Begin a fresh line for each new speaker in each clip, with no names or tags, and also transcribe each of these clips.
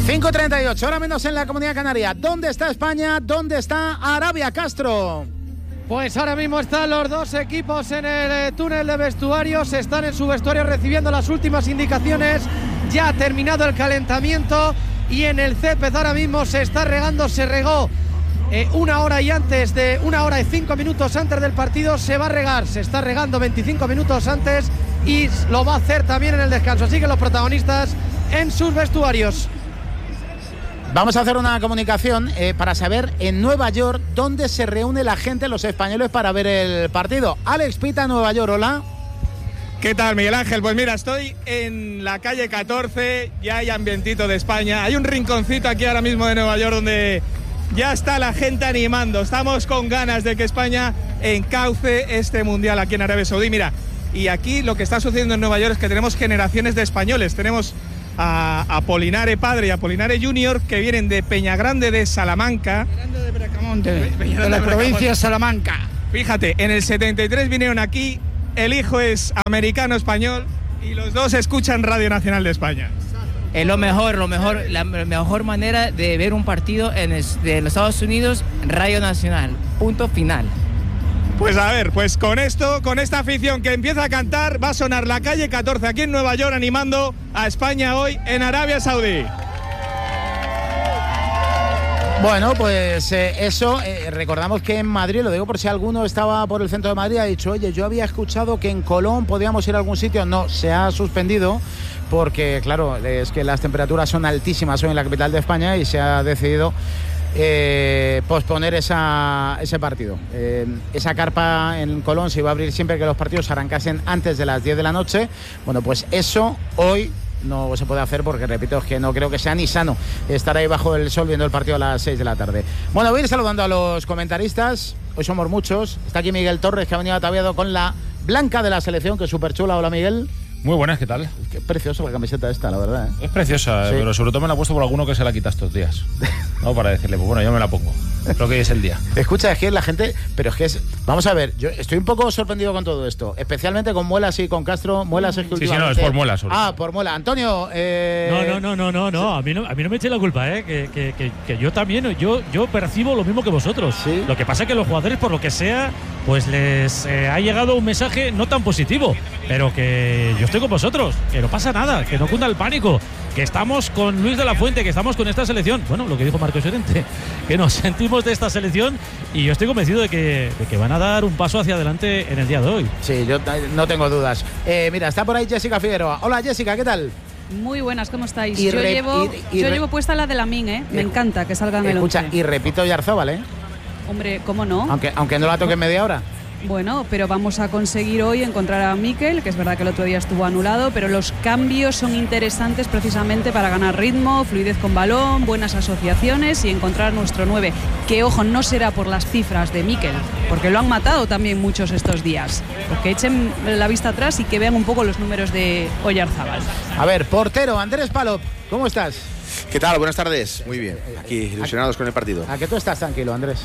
5:38, ahora menos en la Comunidad Canaria. ¿Dónde está España? ¿Dónde está Arabia, Castro?
Pues ahora mismo están los dos equipos en el túnel de vestuarios, están en su vestuario recibiendo las últimas indicaciones. Ya ha terminado el calentamiento y en el césped ahora mismo se está regando, se regó 1 hora y 5 minutos antes del partido se va a regar, se está regando 25 minutos antes y lo va a hacer también en el descanso. Así que los protagonistas en sus vestuarios.
Vamos a hacer una comunicación para saber en Nueva York dónde se reúne la gente, los españoles, para ver el partido. Alex Pita, Nueva York, hola.
¿Qué tal, Miguel Ángel? Pues mira, estoy en la calle 14, ya hay ambientito de España. Hay un rinconcito aquí ahora mismo de Nueva York donde ya está la gente animando. Estamos con ganas de que España encauce este Mundial aquí en Arabia Saudí. Mira, y aquí lo que está sucediendo en Nueva York es que tenemos generaciones de españoles. Tenemos a Apolinare padre y Apolinare junior, que vienen de Peñagrande de Salamanca.
Peñagrande de Bracamonte, de la provincia de Salamanca.
Fíjate, en el 73 vinieron aquí, el hijo es americano-español y los dos escuchan Radio Nacional de España.
Es la mejor manera de ver un partido de los Estados Unidos, Radio Nacional, punto final.
Pues a ver, pues con esta afición que empieza a cantar, va a sonar la calle 14 aquí en Nueva York animando a España hoy en Arabia Saudí.
Bueno, pues recordamos que en Madrid, lo digo por si alguno estaba por el centro de Madrid, ha dicho, oye, yo había escuchado que en Colón podíamos ir a algún sitio. No, se ha suspendido porque, claro, es que las temperaturas son altísimas hoy en la capital de España y se ha decidido posponer ese partido. Esa carpa en Colón se iba a abrir siempre que los partidos arrancasen antes de las 10 de la noche. Bueno, pues eso hoy no se puede hacer porque, repito, es que no creo que sea ni sano estar ahí bajo el sol viendo el partido a las 6 de la tarde. Bueno, voy a ir saludando a los comentaristas. Hoy somos muchos. Está aquí Miguel Torres, que ha venido ataviado con la blanca de la selección, que es súper chula. Hola, Miguel.
Muy buenas, ¿qué tal?
Qué preciosa la camiseta esta, la verdad, ¿eh?
Es preciosa, sí. Pero sobre todo me la he puesto por alguno que se la quita estos días. No, para decirle, pues bueno, yo me la pongo. Creo que hoy es el día.
Escucha, es que la gente... Pero es que es... Vamos a ver, yo estoy un poco sorprendido con todo esto. Especialmente con Muelas y con Castro. Muelas es que últimamente...
Sí, no, es por Muelas.
Por Muelas. Antonio...
No. A mí no me eche la culpa, que yo también... Yo percibo lo mismo que vosotros. ¿Sí? Lo que pasa es que los jugadores, por lo que sea, pues les ha llegado un mensaje no tan positivo. Pero que yo estoy con vosotros. Que no pasa nada, que no cunda el pánico, que estamos con Luis de la Fuente, que estamos con esta selección. Bueno, lo que dijo Marcos Llorente, que nos sentimos de esta selección y yo estoy convencido de que van a dar un paso hacia adelante en el día de hoy.
Sí, yo no tengo dudas. Mira, está por ahí Jessica Figueroa. Hola, Jessica, ¿qué tal?
Muy buenas, ¿cómo estáis? Yo llevo puesta la de Lamine, Me encanta que salgan el 11.
Escucha, y repito Oyarzabal, ¿eh?
Hombre, ¿cómo no?
Aunque no la toque en media hora.
Bueno, pero vamos a conseguir hoy encontrar a Mikel, que es verdad que el otro día estuvo anulado, pero los cambios son interesantes precisamente para ganar ritmo, fluidez con balón, buenas asociaciones y encontrar nuestro 9, que ojo, no será por las cifras de Mikel, porque lo han matado también muchos estos días. Que echen la vista atrás y que vean un poco los números de Oyarzabal.
A ver, portero, Andrés Palop, ¿cómo estás?
¿Qué tal? Buenas tardes. Muy bien, aquí ilusionados con el partido.
¿A que tú estás tranquilo, Andrés?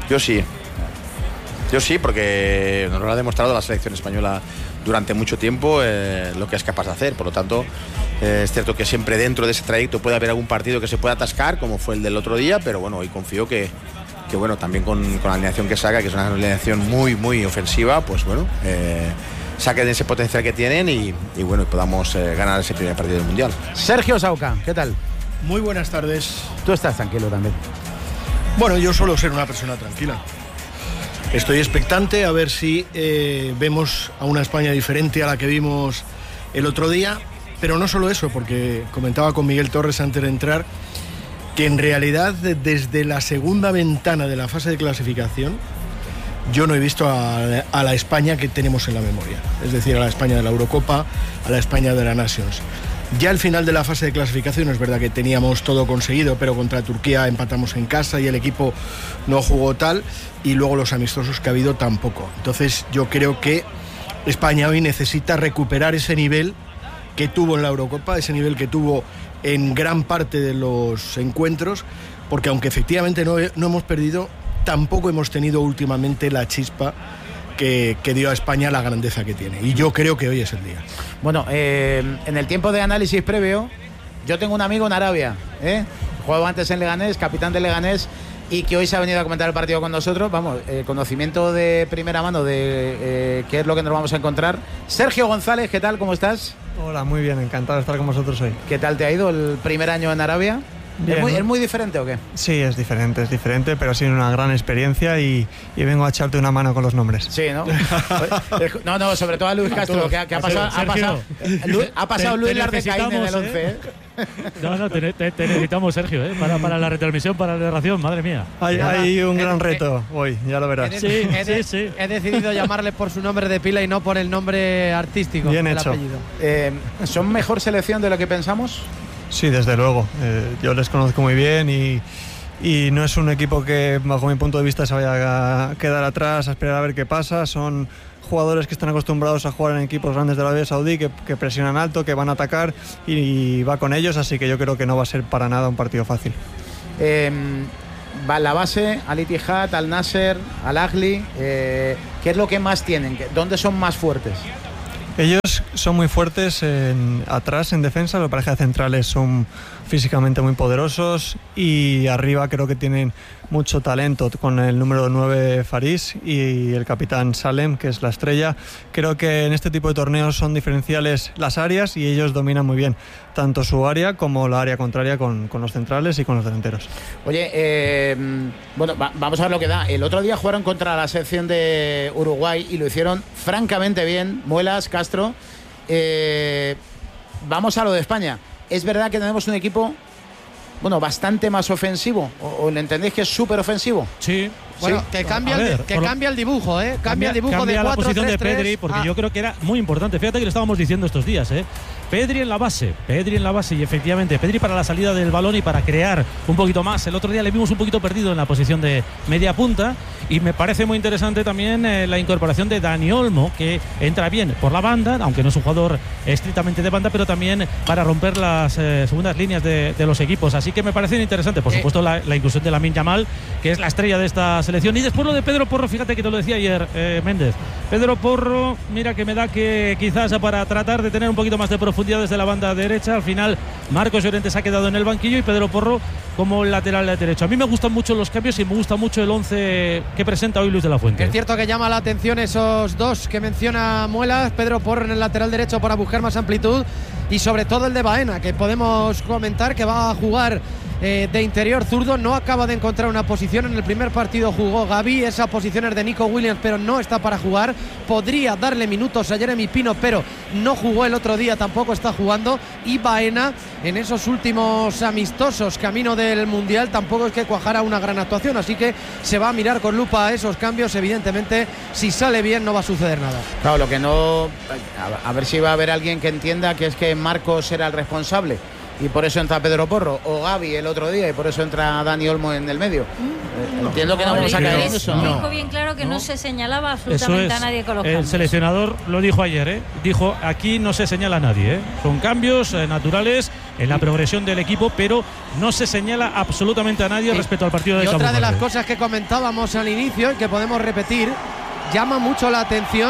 Yo sí, porque nos lo ha demostrado la selección española durante mucho tiempo lo que es capaz de hacer. Por lo tanto, es cierto que siempre dentro de ese trayecto puede haber algún partido que se pueda atascar, como fue el del otro día, pero bueno, hoy confío que bueno, también con la alineación que saca, que es una alineación muy, muy ofensiva, pues bueno, saquen ese potencial que tienen y bueno, podamos ganar ese primer partido del Mundial.
Sergio Sauca, ¿qué tal?
Muy buenas tardes.
Tú estás tranquilo también.
Bueno, yo suelo ser una persona tranquila. Estoy expectante a ver si vemos a una España diferente a la que vimos el otro día, pero no solo eso, porque comentaba con Miguel Torres antes de entrar que en realidad desde la segunda ventana de la fase de clasificación yo no he visto a la España que tenemos en la memoria, es decir, a la España de la Eurocopa, a la España de la Nations. Ya al final de la fase de clasificación es verdad que teníamos todo conseguido, pero contra Turquía empatamos en casa y el equipo no jugó tal, y luego los amistosos que ha habido tampoco. Entonces yo creo que España hoy necesita recuperar ese nivel que tuvo en la Eurocopa, ese nivel que tuvo en gran parte de los encuentros, porque aunque efectivamente no hemos perdido, tampoco hemos tenido últimamente la chispa que dio a España la grandeza que tiene. Y yo creo que hoy es el día.
Bueno, en el tiempo de análisis previo, Yo tengo un amigo en Arabia, jugaba antes en Leganés, capitán de Leganés, y que hoy se ha venido a comentar el partido con nosotros. Vamos, conocimiento de primera mano de qué es lo que nos vamos a encontrar. Sergio González, ¿qué tal? ¿Cómo estás?
Hola, muy bien, encantado de estar con vosotros hoy.
¿Qué tal te ha ido el primer año en Arabia?
Bien,
¿Es muy diferente o qué?
Sí, es diferente, pero ha sido una gran experiencia y vengo a echarte una mano con los nombres.
Sí, ¿no? No, sobre todo a Luis Castro, que ha pasado Luis Lardecaín en el 11.
No, te necesitamos, Sergio, para la retransmisión, para la narración, madre mía.
Hay un gran reto hoy, ya lo verás.
Sí. He decidido llamarle por su nombre de pila y no por el nombre artístico.
Bien hecho.
Apellido.
¿Son mejor selección de lo que pensamos?
Sí, desde luego. Yo les conozco muy bien y no es un equipo que, bajo mi punto de vista, se vaya a quedar atrás a esperar a ver qué pasa. Son jugadores que están acostumbrados a jugar en equipos grandes de Arabia Saudí, que presionan alto, que van a atacar y va con ellos, así que yo creo que no va a ser para nada un partido fácil.
La base, Al Ittihad, Al Nasser, Al Ahly, ¿qué es lo que más tienen? ¿Dónde son más fuertes?
Ellos son muy fuertes atrás en defensa, los parejas centrales son físicamente muy poderosos y arriba creo que tienen mucho talento con el número 9 Faris y el capitán Salem, que es la estrella. Creo que en este tipo de torneos son diferenciales las áreas y ellos dominan muy bien tanto su área como la área contraria con los centrales y con los delanteros.
Oye, vamos a ver lo que da. El otro día jugaron contra la selección de Uruguay y lo hicieron francamente bien. Muelas, Castro. Vamos a lo de España. Es verdad que tenemos un equipo bastante más ofensivo, o le entendéis que es súper ofensivo.
Sí. Bueno, que cambia el dibujo, cambia el dibujo de 4-3-3
la posición de Pedri, porque yo creo que era muy importante. Fíjate que lo estábamos diciendo estos días, Pedri en la base y efectivamente Pedri para la salida del balón y para crear un poquito más. El otro día le vimos un poquito perdido en la posición de media punta y me parece muy interesante también la incorporación de Dani Olmo, que entra bien por la banda, aunque no es un jugador estrictamente de banda, pero también para romper las segundas líneas de los equipos. Así que me parece interesante, por supuesto, la inclusión de Lamine Yamal, que es la estrella de esta selección. Y después lo de Pedro Porro, fíjate que te lo decía ayer, Méndez. Pedro Porro, mira que me da que quizás para tratar de tener un poquito más de profundidad desde la banda derecha, al final Marcos Llorente se ha quedado en el banquillo y Pedro Porro como lateral derecho. A mí me gustan mucho los cambios y me gusta mucho el 11 que presenta hoy Luis de la Fuente.
Es cierto que llama la atención esos dos que menciona Muelas, Pedro Porro en el lateral derecho para buscar más amplitud y sobre todo el de Baena, que podemos comentar que va a jugar de interior zurdo. No acaba de encontrar una posición. En el primer partido jugó Gavi, esa posición es de Nico Williams, pero no está para jugar. Podría darle minutos a Jeremy Pino, pero no jugó el otro día, tampoco está jugando. Y Baena, en esos últimos amistosos camino del Mundial, tampoco es que cuajara una gran actuación, así que se va a mirar con lupa esos cambios. Evidentemente, si sale bien no va a suceder nada.
Claro, lo que no... A ver si va a haber alguien que entienda que es que Marcos era el responsable y por eso entra Pedro Porro, o Gavi el otro día y por eso entra Dani Olmo en el medio. Entiendo que no vamos a caer en eso.
Dijo bien claro que no se señalaba absolutamente a nadie con los cambios.
El seleccionador lo dijo ayer, dijo aquí no se señala a nadie, son cambios naturales en la progresión del equipo, pero no se señala absolutamente a nadie respecto al partido de Cabo
Verde. Y otra de las
Verde.
cosas que comentábamos al inicio y que podemos repetir, llama mucho la atención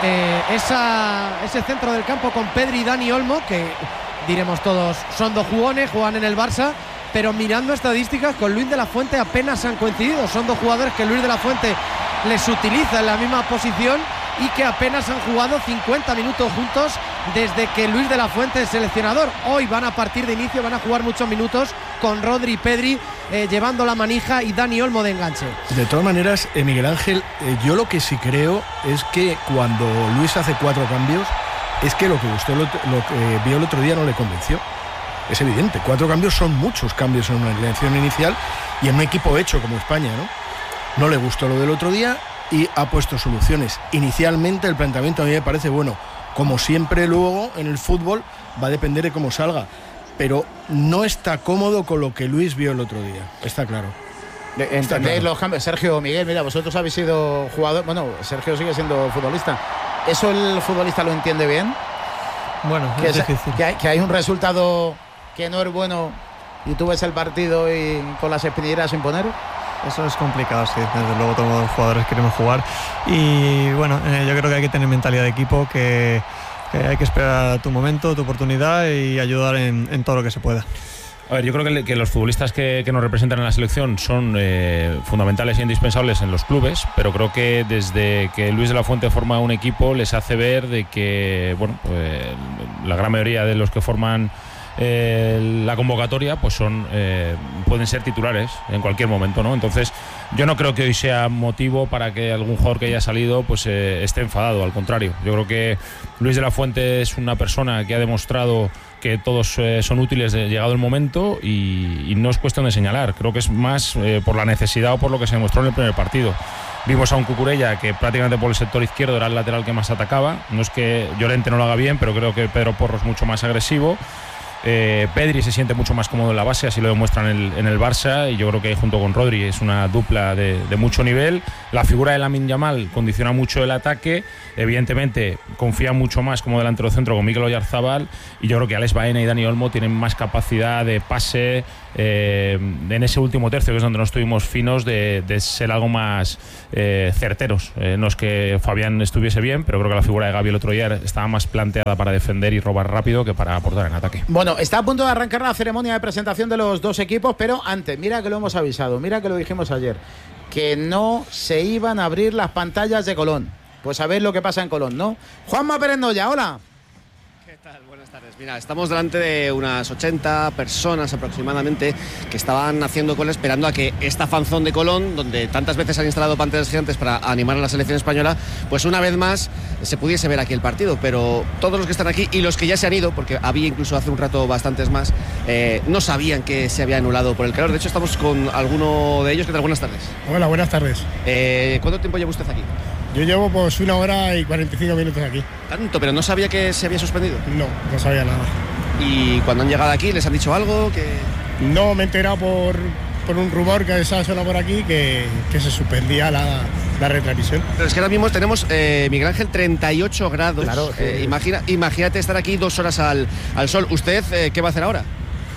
ese centro del campo con Pedri y Dani Olmo, que diremos todos, son dos jugones, juegan en el Barça, pero mirando estadísticas con Luis de la Fuente apenas han coincidido. Son dos jugadores que Luis de la Fuente les utiliza en la misma posición y que apenas han jugado 50 minutos juntos desde que Luis de la Fuente es seleccionador. Hoy van a partir de inicio, van a jugar muchos minutos con Rodri y Pedri llevando la manija y Dani Olmo de enganche.
De todas maneras, Miguel Ángel, yo lo que sí creo es que cuando Luis hace 4 cambios, es que lo que vio el otro día no le convenció. Es evidente, 4 cambios son muchos cambios en una alineación inicial y en un equipo hecho como España, ¿no? No le gustó lo del otro día y ha puesto soluciones. Inicialmente el planteamiento a mí me parece bueno. Como siempre luego en el fútbol va a depender de cómo salga, pero no está cómodo con lo que Luis vio el otro día, está claro.
¿Entendéis los cambios? Sergio, Miguel, mira, vosotros habéis sido jugador, bueno, Sergio sigue siendo futbolista. ¿Eso el futbolista lo entiende bien?
Bueno, es difícil.
Que hay un resultado que no es bueno y tú ves el partido y con las espinilleras sin poner.
Eso es complicado, sí. Desde luego todos los jugadores queremos jugar y bueno, yo creo que hay que tener mentalidad de equipo, que hay que esperar a tu momento, tu oportunidad y ayudar en todo lo que se pueda.
A ver, yo creo que los futbolistas que nos representan en la selección son fundamentales e indispensables en los clubes, pero creo que desde que Luis de la Fuente forma un equipo les hace ver de que, bueno, pues, la gran mayoría de los que forman la convocatoria pues pueden ser titulares en cualquier momento, ¿no? Entonces yo no creo que hoy sea motivo para que algún jugador que haya salido pues esté enfadado, al contrario. Yo creo que Luis de la Fuente es una persona que ha demostrado que todos son útiles llegado el momento y no es cuestión de señalar. Creo que es más por la necesidad o por lo que se demostró en el primer partido. Vimos a un Cucurella que prácticamente por el sector izquierdo era el lateral que más atacaba. No es que Llorente no lo haga bien, pero creo que Pedro Porro es mucho más agresivo. Pedri se siente mucho más cómodo en la base, así lo demuestran en el Barça, y yo creo que junto con Rodri es una dupla de mucho nivel. La figura de Lamine Yamal condiciona mucho el ataque, evidentemente confía mucho más como delantero centro con Mikel Oyarzabal, y yo creo que Alex Baena y Dani Olmo tienen más capacidad de pase en ese último tercio, que es donde no estuvimos finos, de ser algo más certeros. No es que Fabián estuviese bien, pero creo que la figura de Gavi el otro día estaba más planteada para defender y robar rápido que para aportar en ataque.
Bueno, está a punto de arrancar la ceremonia de presentación de los dos equipos, pero antes, mira que lo hemos avisado, mira que lo dijimos ayer, que no se iban a abrir las pantallas de Colón. Pues a ver lo que pasa en Colón, ¿no? Juanma Pérez Noya, hola.
¿Qué tal? Buenas tardes. Mira, estamos delante de unas 80 personas aproximadamente que estaban haciendo cola esperando a que esta fanzón de Colón, donde tantas veces han instalado pantallas gigantes para animar a la selección española, pues una vez más se pudiese ver aquí el partido. Pero todos los que están aquí y los que ya se han ido, porque había incluso hace un rato bastantes más, no sabían que se había anulado por el calor. De hecho, estamos con alguno de ellos. ¿Qué tal? Buenas tardes.
Hola, buenas tardes.
¿Cuánto tiempo lleva usted aquí?
Yo llevo pues 1 hora y 45 minutos aquí.
¿Tanto? ¿Pero no sabía que se había suspendido?
No sabía nada.
¿Y cuando han llegado aquí les han dicho algo?
No, me he enterado por un rumor que se ha sonado por aquí que se suspendía la retransmisión.
Pero es que ahora mismo tenemos, Miguel Ángel, 38 grados.
Claro,
imagínate estar aquí 2 horas al sol. ¿Usted qué va a hacer ahora?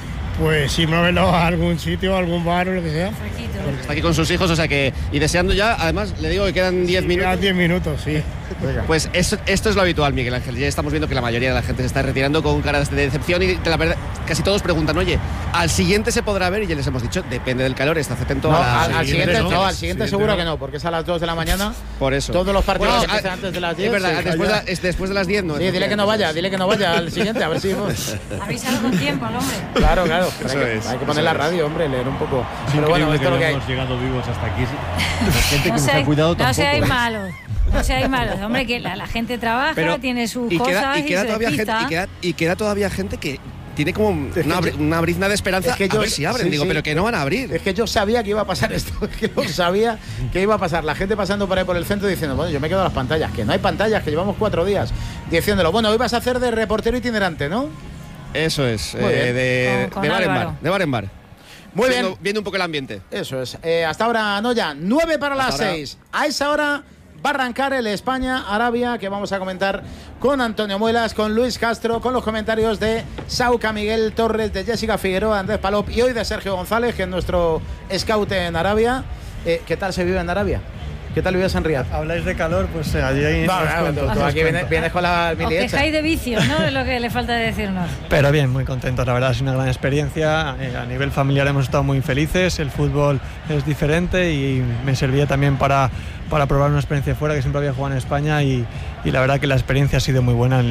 Pues si muévelo a algún sitio, a algún bar o lo que sea.
Porque está aquí con sus hijos, o sea que... Y deseando ya, además, le digo que quedan 10 minutos.
Quedan 10 minutos, sí.
Pues esto es lo habitual, Miguel Ángel. Ya estamos viendo que la mayoría de la gente se está retirando con caras de decepción y la verdad, casi todos preguntan, oye, ¿al siguiente se podrá ver? Y ya les hemos dicho, depende del calor, estás atento
al siguiente seguro que no, porque es a las 2 de la mañana.
Por eso.
Todos los partidos empiezan antes de las 10.
Es verdad, después de las 10 no.
Sí, dile que no vaya al siguiente, a ver si...
Avísalo con tiempo, el hombre.
Claro. Hay que poner la radio, hombre, leer un poco.
Pero bueno, esto es lo que hemos llegado vivos hasta aquí. La gente que nos ha cuidado tampoco.
No seáis malos. No seáis malos, hombre, que la gente trabaja, pero tiene sus cosas y
queda todavía gente, y queda todavía gente que tiene como una brizna de esperanza, a ver si abren. Digo, pero que no van a abrir.
Es que yo sabía que iba a pasar esto, sabía que iba a pasar. La gente pasando por ahí por el centro diciendo, bueno, yo me quedo a las pantallas, que no hay pantallas, que llevamos 4 días diciéndolo. Bueno, hoy vas a hacer de reportero itinerante, ¿no?
Eso es, de bar en bar.
Muy bien.
Viendo un poco el ambiente.
Eso es. Hasta ahora, Noya, 9 para las 6. A esa hora va a arrancar el España-Arabia, que vamos a comentar con Antonio Muelas, con Luis Castro, con los comentarios de Sauca Miguel Torres, de Jessica Figueroa, Andrés Palop y hoy de Sergio González, que es nuestro scout en Arabia. ¿Qué tal se vive en Arabia? ¿Qué tal vivías en Riyadh?
Habláis de calor, pues allí hay...
Tú aquí vienes con la mili hecha.
Os quejáis de vicio, ¿no? Es lo que le falta decirnos.
Pero bien, muy contentos, la verdad, es una gran experiencia. A nivel familiar hemos estado muy felices, el fútbol es diferente y me servía también para probar una experiencia fuera, que siempre había jugado en España y la verdad que la experiencia ha sido muy buena.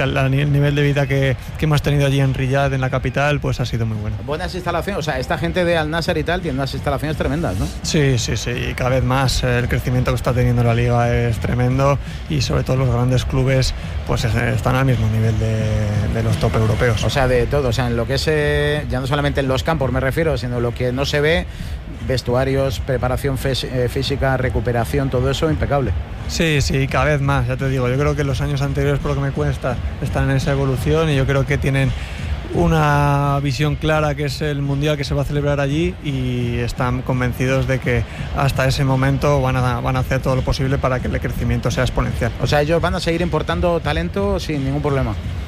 El nivel de vida que hemos tenido allí en Riyadh, en la capital, pues ha sido muy bueno.
Buenas instalaciones, o sea, esta gente de Al Nassr y tal tiene unas instalaciones tremendas, ¿no?
Sí, y cada vez más el crecimiento que está teniendo la liga es tremendo y sobre todo los grandes clubes pues están al mismo nivel de los top europeos.
O sea, de todo, o sea, en lo que es, ya no solamente en los campos me refiero, sino lo que no se ve, vestuarios, preparación física, recuperación, todo eso impecable.
Sí, cada vez más, ya te digo, yo creo que los años anteriores, por lo que me cuesta, están en esa evolución y yo creo que tienen una visión clara, que es el Mundial que se va a celebrar allí, y están convencidos de que hasta ese momento van a hacer todo lo posible para que el crecimiento sea exponencial.
O sea, ellos van a seguir importando talento sin ningún problema.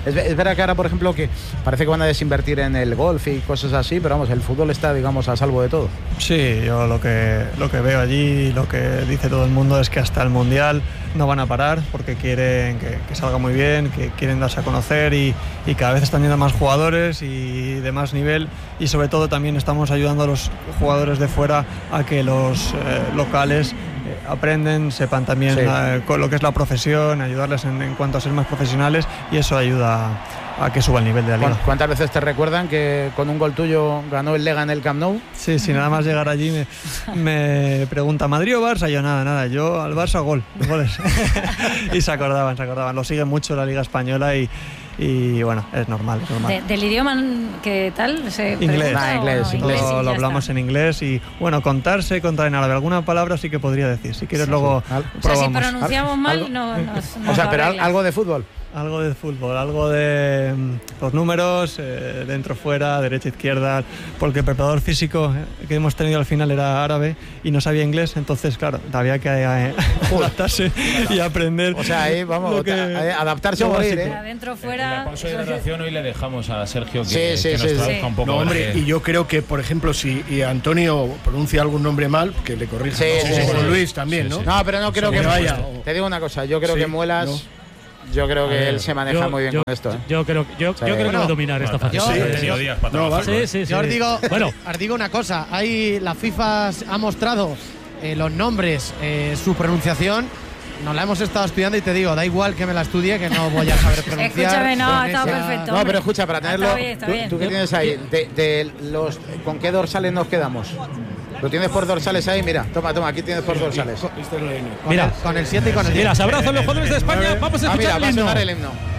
Es verdad que ahora, por ejemplo, que parece que van a desinvertir en el golf y cosas así, pero vamos, el fútbol está, digamos, a salvo de todo.
Sí, yo lo que veo allí, lo que dice todo el mundo es que hasta el Mundial no van a parar porque quieren que salga muy bien, que quieren darse a conocer y cada vez están yendo más jugadores y de más nivel, y sobre todo también estamos ayudando a los jugadores de fuera a que los locales aprenden, sepan también con lo que es la profesión, ayudarles en cuanto a ser más profesionales, y eso ayuda a que suba el nivel de la liga.
Bueno, ¿cuántas veces te recuerdan que con un gol tuyo ganó el Lega en el Camp Nou?
Sí, nada más llegar allí me pregunta ¿Madrid o Barça? Yo nada, yo al Barça goles. Y se acordaban, lo siguen mucho la Liga Española y bueno, es normal.
¿Del idioma qué tal?
Inglés. Lo hablamos en inglés y bueno, contar en árabe. Alguna palabra sí que podría decir. Si quieres luego probamos.
O sea, si pronunciamos mal, no.
O sea, pero algo de fútbol.
Algo de fútbol, algo de los números, dentro, fuera, derecha, izquierda, porque el preparador físico que hemos tenido al final era árabe y no sabía inglés, entonces claro, había que adaptarse y aprender.
O sea, ahí vamos, adaptarse o morir,
adentro, fuera.
En la pausa de hidratación hoy le dejamos a Sergio
que
nos traduzca un poco.
No, hombre, y yo creo que, por ejemplo, si Antonio pronuncia algún nombre mal, que le corrija. Con Luis también, ¿no?
No, pero no creo que vaya. Te digo una cosa, yo creo que Muelas... No. Yo creo que él se maneja muy bien con esto.
Yo creo que va a dominar esta fase.
Yo os digo una cosa. Ahí la FIFA ha mostrado los nombres, su pronunciación. Nos la hemos estado estudiando y te digo, da igual que me la estudie, que no voy a saber pronunciar.
Escúchame, no, ha estado perfecto.
No, pero escucha, para tenerlo.
Está bien.
¿Tú qué tienes ahí? ¿Con qué dorsales nos quedamos? ¿Lo tienes por dorsales ahí? Mira, toma, aquí tienes por dorsales.
Mira, con el 7 y con el 10.
Mira, se abrazan los jugadores de España. Vamos a escuchar el himno.
Va a sonar el himno.